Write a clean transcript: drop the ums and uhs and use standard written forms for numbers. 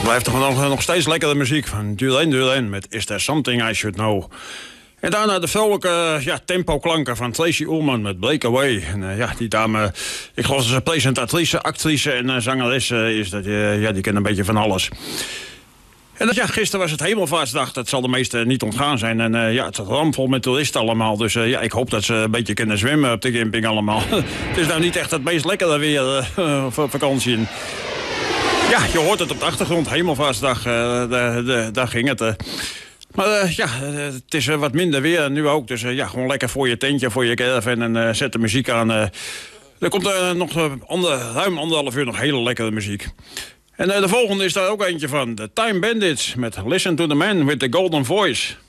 blijft toch nog steeds lekkere muziek van Duran met Is There Something I Should Know. En daarna de vrolijke tempo-klanken van Tracy Ullman met Breakaway. En die dame, ik geloof dat ze presentatrice, actrice en zangeres is. Die kent een beetje van alles. En gisteren was het Hemelvaartsdag. Dat zal de meesten niet ontgaan zijn. En het is ramvol met toeristen allemaal. Dus ik hoop dat ze een beetje kunnen zwemmen op de camping allemaal. Het is nou niet echt het meest lekkere weer voor vakantie. Ja, je hoort het op de achtergrond. Hemelvaartsdag, daar ging het. Maar het is wat minder weer nu ook. Dus gewoon lekker voor je tentje, voor je caravan en zet de muziek aan. Er komt nog ruim 1,5 uur nog hele lekkere muziek. En de volgende is daar ook eentje van. The Time Bandits met Listen to the Man with the Golden Voice.